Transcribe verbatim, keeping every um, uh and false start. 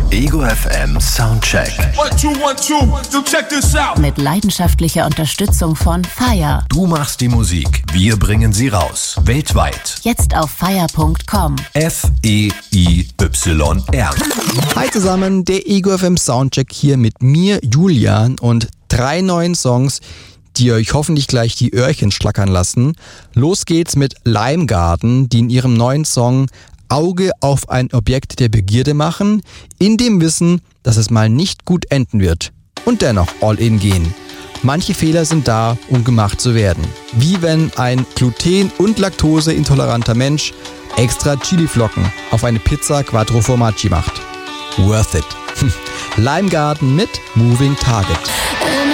Ego F M Soundcheck. One, two, one, two. So check this out. Mit leidenschaftlicher Unterstützung von Fire. Du machst die Musik, wir bringen sie raus. Weltweit. Jetzt auf fire punkt com. F E I Y R. Hi zusammen, der Ego F M Soundcheck hier mit mir, Julian, und drei neuen Songs, die euch hoffentlich gleich die Öhrchen schlackern lassen. Los geht's mit Lime Garden, die in ihrem neuen Song Auge auf ein Objekt der Begierde machen, in dem Wissen, dass es mal nicht gut enden wird und dennoch all in gehen. Manche Fehler sind da, um gemacht zu werden. Wie wenn ein gluten- und laktoseintoleranter Mensch extra Chiliflocken auf eine Pizza Quattro Formaggi macht. Worth it. Lime Garden mit Moving Target.